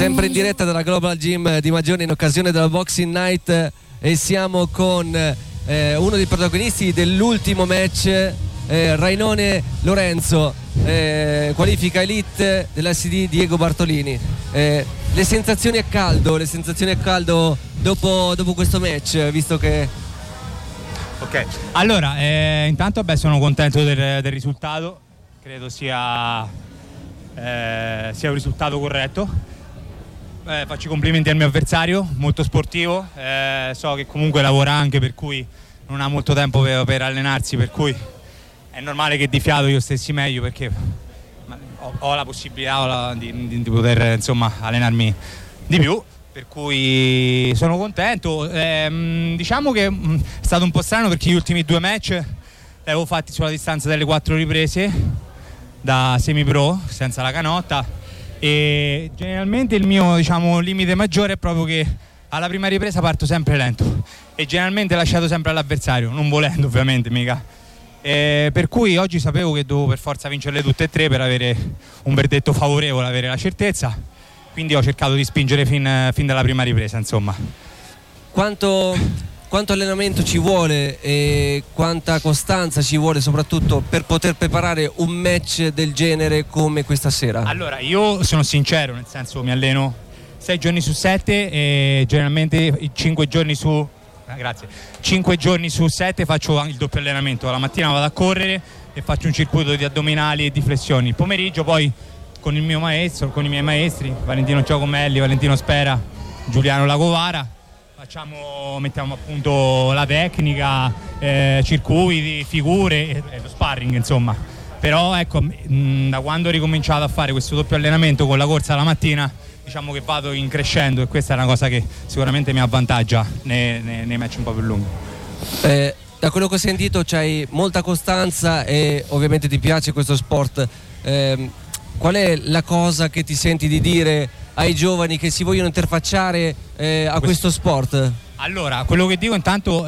Sempre in diretta dalla Global Gym di Magione in occasione della Boxing Night, e siamo con uno dei protagonisti dell'ultimo match, Rainone Lorenzo, qualifica elite dell'SD Diego Bartolini. Le sensazioni a caldo dopo questo match, visto che... Ok, allora intanto sono contento del risultato, credo sia un risultato corretto. Faccio i complimenti al mio avversario, molto sportivo, so che comunque lavora anche, per cui non ha molto tempo per allenarsi, per cui è normale che di fiato io stessi meglio, perché ho la possibilità di poter insomma allenarmi di più, per cui sono contento. Diciamo che è stato un po' strano, perché gli ultimi 2 match li avevo fatti sulla distanza delle 4 riprese da semi-pro senza la canotta, e generalmente il mio limite maggiore è proprio che alla prima ripresa parto sempre lento e generalmente lasciato sempre all'avversario, non volendo ovviamente mica, per cui oggi sapevo che dovevo per forza vincerle tutte e 3 per avere un verdetto favorevole, avere la certezza, quindi ho cercato di spingere fin dalla prima ripresa, insomma. Quanto allenamento ci vuole e quanta costanza ci vuole soprattutto per poter preparare un match del genere come questa sera? Allora, io sono sincero, nel senso mi alleno 6 giorni su 7 e generalmente 5 giorni su 7 faccio il doppio allenamento. La mattina vado a correre e faccio un circuito di addominali e di flessioni. Il pomeriggio poi con il mio maestro, con i miei maestri, Valentino Giacomelli, Valentino Spera, Giuliano Lacovara, mettiamo a punto la tecnica, circuiti, figure e lo sparring, insomma. Però ecco, da quando ho ricominciato a fare questo doppio allenamento con la corsa la mattina, diciamo che vado in crescendo, e questa è una cosa che sicuramente mi avvantaggia nei match un po' più lunghi. Da quello che ho sentito c'hai molta costanza e ovviamente ti piace questo sport. Qual è la cosa che ti senti di dire ai giovani che si vogliono interfacciare a questo sport? Allora, quello che dico intanto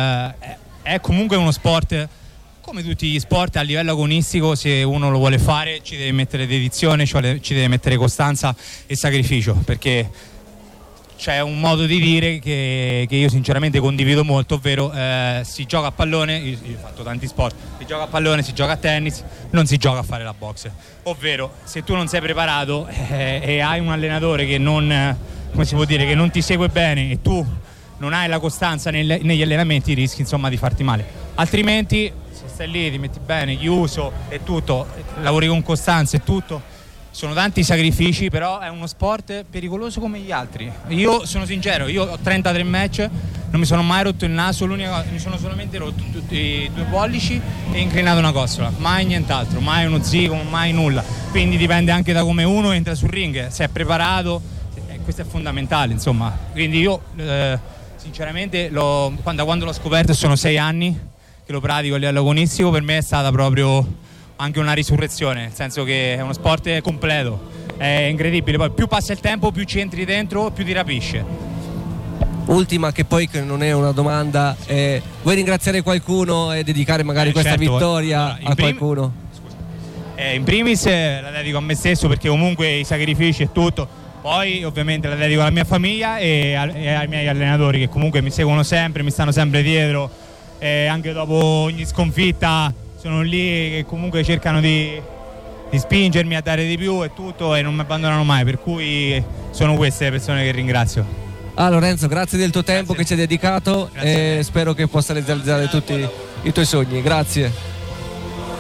è comunque uno sport, come tutti gli sport, a livello agonistico. Se uno lo vuole fare ci deve mettere dedizione, ci deve mettere costanza e sacrificio, perché c'è un modo di dire che io sinceramente condivido molto, ovvero si gioca a pallone, io ho fatto tanti sport, si gioca a pallone, si gioca a tennis, non si gioca a fare la boxe. Ovvero, se tu non sei preparato e hai un allenatore che non, come si può dire, che non ti segue bene, e tu non hai la costanza negli allenamenti, rischi insomma di farti male. Altrimenti, se stai lì, ti metti bene, chiuso e tutto, lavori con costanza e tutto, sono tanti sacrifici, però è uno sport pericoloso come gli altri. Io sono sincero, io ho 33 match, non mi sono mai rotto il naso, l'unica cosa, mi sono solamente rotto i 2 pollici e inclinato una costola, mai nient'altro, mai uno zigomo, mai nulla. Quindi dipende anche da come uno entra sul ring, se è preparato, questo è fondamentale, insomma. Quindi io sinceramente da quando l'ho scoperto, sono 6 anni che lo pratico a livello agonistico, per me è stata proprio anche una risurrezione, nel senso che è uno sport completo, è incredibile. Poi più passa il tempo, più ci entri dentro, più ti rapisce. Ultima, che poi non è una domanda, vuoi ringraziare qualcuno e dedicare magari questa vittoria a qualcuno? Scusa. In primis la dedico a me stesso, perché comunque i sacrifici e tutto, poi ovviamente la dedico alla mia famiglia e ai miei allenatori, che comunque mi seguono sempre, mi stanno sempre dietro, anche dopo ogni sconfitta sono lì, che comunque cercano di spingermi a dare di più e tutto, e non mi abbandonano mai, per cui sono queste le persone che ringrazio. Lorenzo, grazie del tuo tempo che ci hai dedicato, e spero che possa realizzare tutti i tuoi sogni. Grazie.